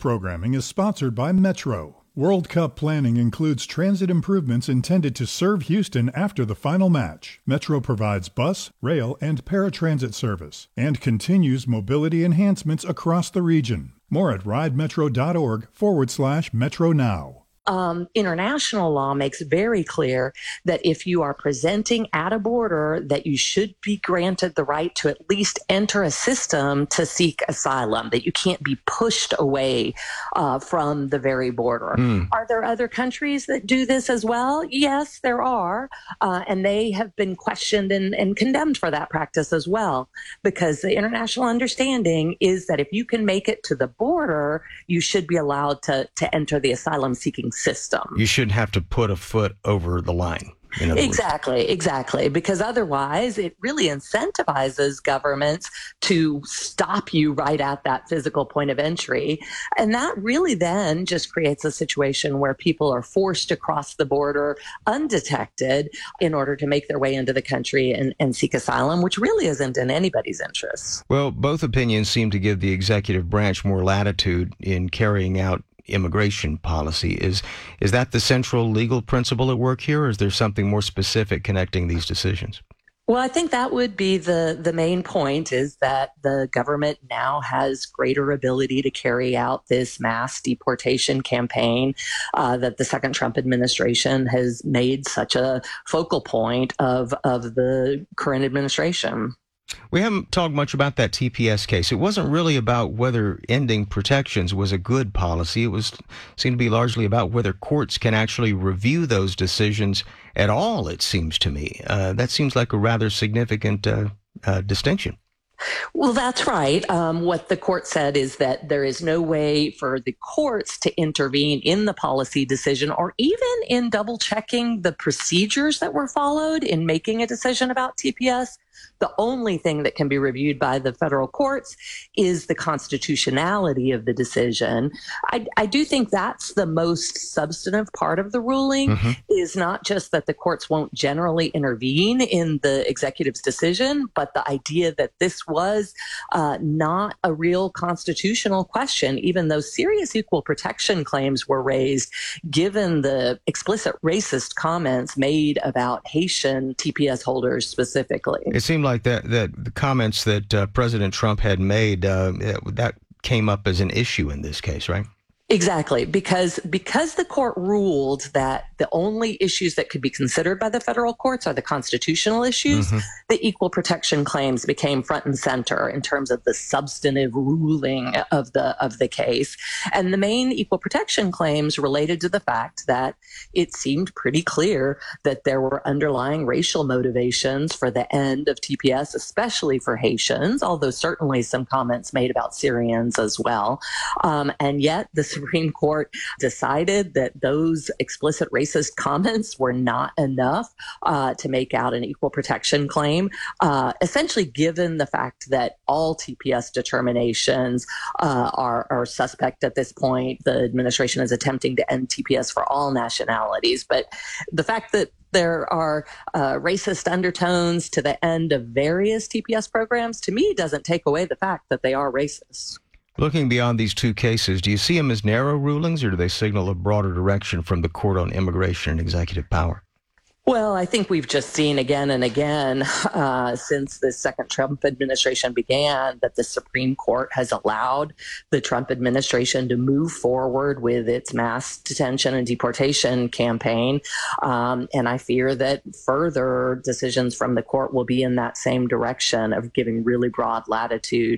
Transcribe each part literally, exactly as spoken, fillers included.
programming is sponsored by Metro. World Cup planning includes transit improvements intended to serve Houston after the final match. Metro provides bus, rail, and paratransit service and continues mobility enhancements across the region. More at ridemetro.org forward slash Metro Now. Um, international law makes very clear that if you are presenting at a border, that you should be granted the right to at least enter a system to seek asylum, that you can't be pushed away uh, from the very border. Mm. Are there other countries that do this as well? Yes, there are. Uh, and they have been questioned and, and condemned for that practice as well, because the international understanding is that if you can make it to the border, you should be allowed to, to enter the asylum seeking system. You shouldn't have to put a foot over the line. Exactly, words. exactly. Because otherwise it really incentivizes governments to stop you right at that physical point of entry. And that really then just creates a situation where people are forced to cross the border undetected in order to make their way into the country and, and seek asylum, which really isn't in anybody's interest. Well, both opinions seem to give the executive branch more latitude in carrying out immigration policy. Is is that the central legal principle at work here, or is there something more specific connecting these decisions? Well, I think that would be the, the main point, is that the government now has greater ability to carry out this mass deportation campaign uh, that the second Trump administration has made such a focal point of, of the current administration. We haven't talked much about that T P S case. It wasn't really about whether ending protections was a good policy. It was seemed to be largely about whether courts can actually review those decisions at all, it seems to me. Uh, that seems like a rather significant uh, uh, distinction. Well, that's right. Um, what the court said is that there is no way for the courts to intervene in the policy decision or even in double checking the procedures that were followed in making a decision about T P S. The only thing that can be reviewed by the federal courts is the constitutionality of the decision. I, I do think that's the most substantive part of the ruling, mm-hmm. is not just that the courts won't generally intervene in the executive's decision, but the idea that this was uh, not a real constitutional question, even though serious equal protection claims were raised, given the explicit racist comments made about Haitian T P S holders specifically. It seemed like that, that the comments that uh, President Trump had made, uh, that came up as an issue in this case, right? Exactly, because because the court ruled that the only issues that could be considered by the federal courts are the constitutional issues, mm-hmm. the equal protection claims became front and center in terms of the substantive ruling of the of the case. And the main equal protection claims related to the fact that it seemed pretty clear that there were underlying racial motivations for the end of T P S, especially for Haitians, although certainly some comments made about Syrians as well. Um, and yet the Supreme Court decided that those explicit racist comments were not enough uh, to make out an equal protection claim, uh, essentially given the fact that all T P S determinations uh, are, are suspect at this point. The administration is attempting to end T P S for all nationalities. But the fact that there are uh, racist undertones to the end of various T P S programs, to me, doesn't take away the fact that they are racist. Looking beyond these two cases, do you see them as narrow rulings, or do they signal a broader direction from the Court on Immigration and Executive Power? Well, I think we've just seen again and again uh, since the second Trump administration began that the Supreme Court has allowed the Trump administration to move forward with its mass detention and deportation campaign. Um, and I fear that further decisions from the court will be in that same direction of giving really broad latitude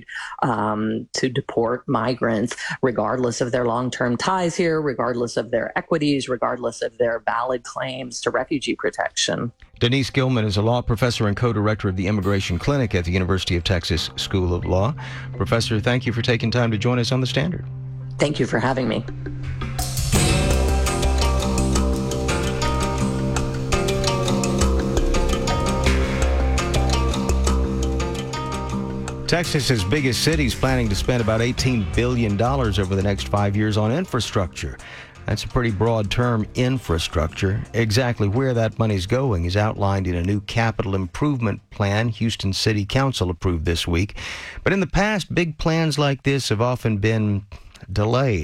um, to deport migrants, regardless of their long-term ties here, regardless of their equities, regardless of their valid claims to refugee protection. Protection. Denise Gilman is a law professor and co-director of the Immigration Clinic at the University of Texas School of Law. Professor, thank you for taking time to join us on The Standard. Thank you for having me. Texas's biggest city is planning to spend about eighteen billion dollars over the next five years on infrastructure. That's a pretty broad term, infrastructure. Exactly where that money's going is outlined in a new capital improvement plan Houston City Council approved this week. But in the past, big plans like this have often been delayed.